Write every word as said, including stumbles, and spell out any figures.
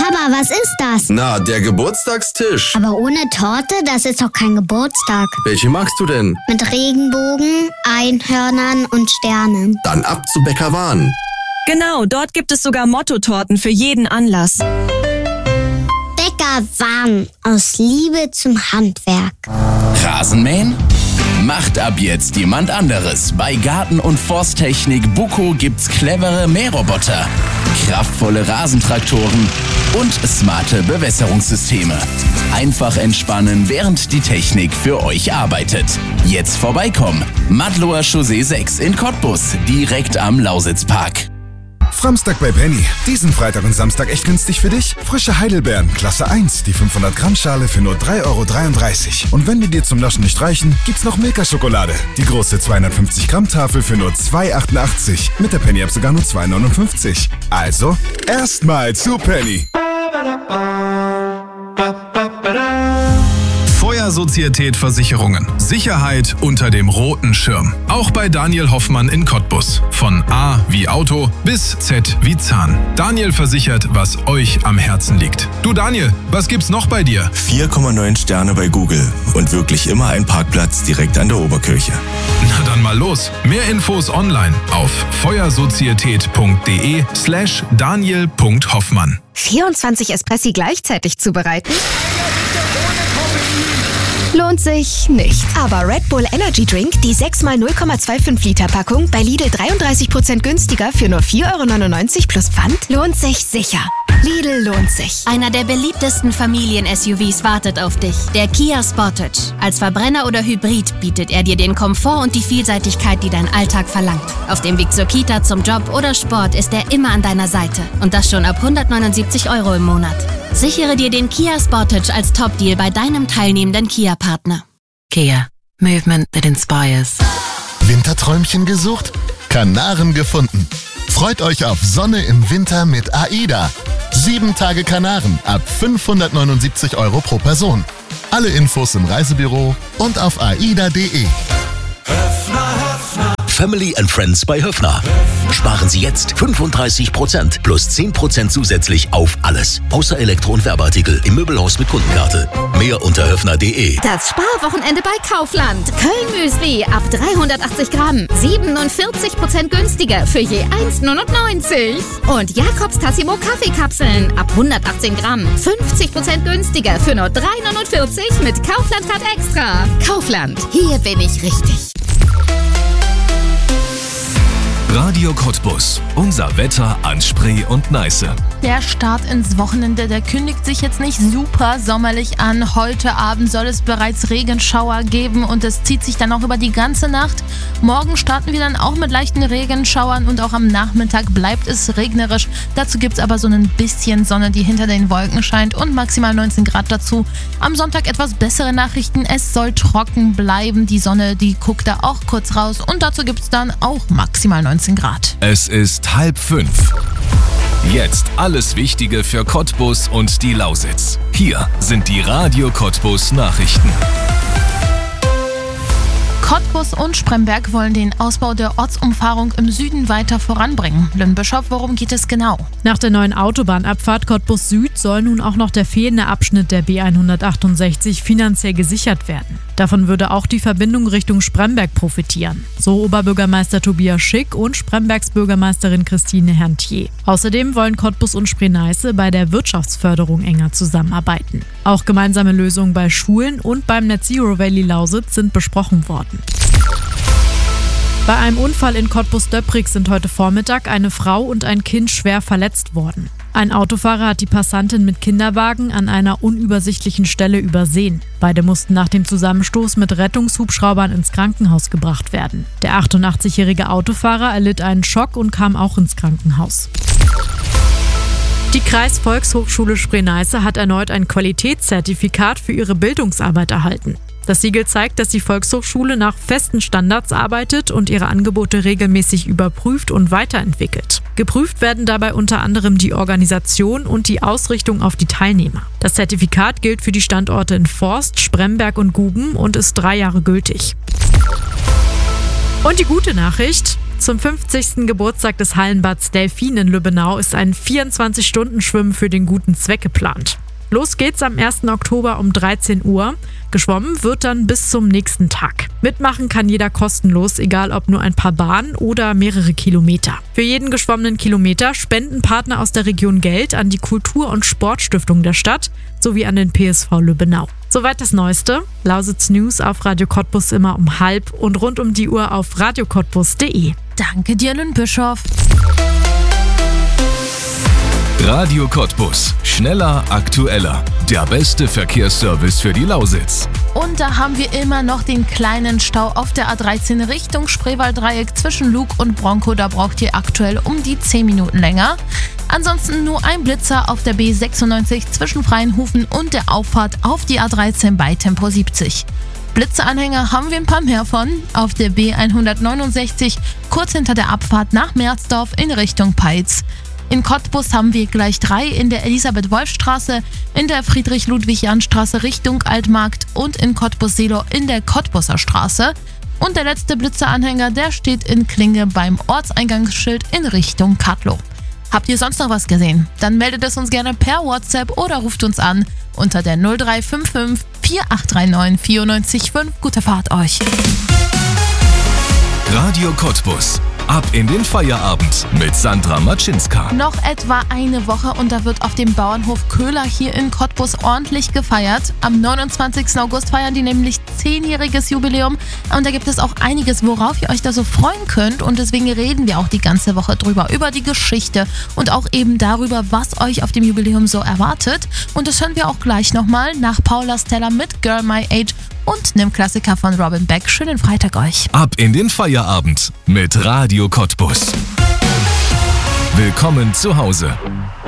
Papa, was ist das? Na, der Geburtstagstisch. Aber ohne Torte, das ist doch kein Geburtstag. Welche magst du denn? Mit Regenbogen, Einhörnern und Sternen. Dann ab zu Bäcker Wahn. Genau, dort gibt es sogar Mottotorten für jeden Anlass. Bäcker Wahn, aus Liebe zum Handwerk. Rasenmähen? Macht ab jetzt jemand anderes. Bei Garten- und Forsttechnik Buco gibt's clevere Mähroboter, kraftvolle Rasentraktoren und smarte Bewässerungssysteme. Einfach entspannen, während die Technik für euch arbeitet. Jetzt vorbeikommen. Madloer Chaussee sechs in Cottbus, direkt am Lausitzpark. Framstag bei Penny. Diesen Freitag und Samstag echt günstig für dich. Frische Heidelbeeren, Klasse eins, die fünfhundert Gramm Schale für nur drei Euro dreiunddreißig. Und wenn die dir zum Naschen nicht reichen, gibt's noch Milka-Schokolade. Die große zweihundertfünfzig Gramm Tafel für nur zwei Euro achtundachtzig. Mit der Penny-App sogar nur zwei Euro neunundfünfzig. Also, erstmal zu Penny. Feuersozietät Versicherungen. Sicherheit unter dem roten Schirm. Auch bei Daniel Hoffmann in Cottbus. Von A wie Auto bis Z wie Zahn. Daniel versichert, was euch am Herzen liegt. Du Daniel, was gibt's noch bei dir? vier Komma neun Sterne bei Google und wirklich immer ein Parkplatz direkt an der Oberkirche. Na dann mal los. Mehr Infos online auf feuersozietät.de slash daniel.hoffmann. vierundzwanzig Espressi gleichzeitig zubereiten? Lohnt sich nicht. Aber Red Bull Energy Drink, die sechs mal null Komma fünfundzwanzig Liter Packung, bei Lidl dreiunddreißig Prozent günstiger für nur vier Euro neunundneunzig plus Pfand, lohnt sich sicher. Lidl lohnt sich. Einer der beliebtesten Familien-S U Vs wartet auf dich. Der Kia Sportage. Als Verbrenner oder Hybrid bietet er dir den Komfort und die Vielseitigkeit, die dein Alltag verlangt. Auf dem Weg zur Kita, zum Job oder Sport ist er immer an deiner Seite. Und das schon ab hundertneunundsiebzig Euro im Monat. Sichere dir den Kia Sportage als Top-Deal bei deinem teilnehmenden Kia-Partner. Kia. Movement that inspires. Winterträumchen gesucht? Kanaren gefunden. Freut euch auf Sonne im Winter mit AIDA. Sieben Tage Kanaren ab fünfhundertneunundsiebzig Euro pro Person. Alle Infos im Reisebüro und auf aida punkt de. Family and Friends bei Höffner. Sparen Sie jetzt fünfunddreißig Prozent plus zehn Prozent zusätzlich auf alles. Außer Elektro- und Werbeartikel im Möbelhaus mit Kundenkarte. Mehr unter höffner punkt de. Das Sparwochenende bei Kaufland. Köln-Müsli ab dreihundertachtzig Gramm. siebenundvierzig Prozent günstiger für je eins Euro neunundneunzig. Und Jakobs Tassimo Kaffeekapseln ab hundertachtzehn Gramm. fünfzig Prozent günstiger für nur drei Euro neunundvierzig mit Kaufland-Card Extra. Kaufland. Hier bin ich richtig. Radio Cottbus. Unser Wetter an Spree und Neiße. Der Start ins Wochenende, der kündigt sich jetzt nicht super sommerlich an. Heute Abend soll es bereits Regenschauer geben und es zieht sich dann auch über die ganze Nacht. Morgen starten wir dann auch mit leichten Regenschauern und auch am Nachmittag bleibt es regnerisch. Dazu gibt es aber so ein bisschen Sonne, die hinter den Wolken scheint und maximal neunzehn Grad dazu. Am Sonntag etwas bessere Nachrichten. Es soll trocken bleiben. Die Sonne, die guckt da auch kurz raus und dazu gibt es dann auch maximal neunzehn Grad. Es ist halb fünf. Jetzt alles Wichtige für Cottbus und die Lausitz. Hier sind die Radio Cottbus Nachrichten. Cottbus und Spremberg wollen den Ausbau der Ortsumfahrung im Süden weiter voranbringen. Lynn Bischof, worum geht es genau? Nach der neuen Autobahnabfahrt Cottbus Süd soll nun auch noch der fehlende Abschnitt der B hundertachtundsechzig finanziell gesichert werden. Davon würde auch die Verbindung Richtung Spremberg profitieren, so Oberbürgermeister Tobias Schick und Sprembergs Bürgermeisterin Christine Herntier. Außerdem wollen Cottbus und Spree-Neiße bei der Wirtschaftsförderung enger zusammenarbeiten. Auch gemeinsame Lösungen bei Schulen und beim Net Zero Valley Lausitz sind besprochen worden. Bei einem Unfall in Cottbus-Döprig sind heute Vormittag eine Frau und ein Kind schwer verletzt worden. Ein Autofahrer hat die Passantin mit Kinderwagen an einer unübersichtlichen Stelle übersehen. Beide mussten nach dem Zusammenstoß mit Rettungshubschraubern ins Krankenhaus gebracht werden. Der achtundachtzigjährige Autofahrer erlitt einen Schock und kam auch ins Krankenhaus. Die Kreisvolkshochschule Spree-Neiße hat erneut ein Qualitätszertifikat für ihre Bildungsarbeit erhalten. Das Siegel zeigt, dass die Volkshochschule nach festen Standards arbeitet und ihre Angebote regelmäßig überprüft und weiterentwickelt. Geprüft werden dabei unter anderem die Organisation und die Ausrichtung auf die Teilnehmer. Das Zertifikat gilt für die Standorte in Forst, Spremberg und Guben und ist drei Jahre gültig. Und die gute Nachricht: Zum fünfzigsten Geburtstag des Hallenbads Delfin in Lübbenau ist ein vierundzwanzig-Stunden-Schwimmen für den guten Zweck geplant. Los geht's am ersten Oktober um dreizehn Uhr. Geschwommen wird dann bis zum nächsten Tag. Mitmachen kann jeder kostenlos, egal ob nur ein paar Bahnen oder mehrere Kilometer. Für jeden geschwommenen Kilometer spenden Partner aus der Region Geld an die Kultur- und Sportstiftung der Stadt sowie an den P S V Lübbenau. Soweit das Neueste. Lausitz News auf Radio Cottbus immer um halb und rund um die Uhr auf radio cottbus punkt de. Danke dir, Lynn Bischof. Radio Cottbus. Schneller, aktueller. Der beste Verkehrsservice für die Lausitz. Und da haben wir immer noch den kleinen Stau auf der A dreizehn Richtung Spreewalddreieck zwischen Lug und Bronkow. Da braucht ihr aktuell um die zehn Minuten länger. Ansonsten nur ein Blitzer auf der B sechsundneunzig zwischen Freienhufen und der Auffahrt auf die A dreizehn bei Tempo siebzig. Blitzeanhänger haben wir ein paar mehr von. Auf der B hundertneunundsechzig kurz hinter der Abfahrt nach Merzdorf in Richtung Peitz. In Cottbus haben wir gleich drei in der Elisabeth-Wolf-Straße, in der Friedrich-Ludwig-Jahn-Straße Richtung Altmarkt und in Cottbus-Seelow in der Cottbuser Straße. Und der letzte Blitzeranhänger, der steht in Klinge beim Ortseingangsschild in Richtung Kattlow. Habt ihr sonst noch was gesehen? Dann meldet es uns gerne per WhatsApp oder ruft uns an unter der null drei fünf fünf vier acht drei neun vier neun fünf. Gute Fahrt euch! Radio Cottbus. Ab in den Feierabend mit Sandra Matschinska. Noch etwa eine Woche und da wird auf dem Bauernhof Köhler hier in Cottbus ordentlich gefeiert. Am neunundzwanzigsten August feiern die nämlich zehnjähriges Jubiläum und da gibt es auch einiges, worauf ihr euch da so freuen könnt und deswegen reden wir auch die ganze Woche drüber, über die Geschichte und auch eben darüber, was euch auf dem Jubiläum so erwartet. Und das hören wir auch gleich nochmal nach Paula Stella mit Girl My Age und einem Klassiker von Robin Beck. Schönen Freitag euch. Ab in den Feierabend mit Radio Cottbus. Willkommen zu Hause.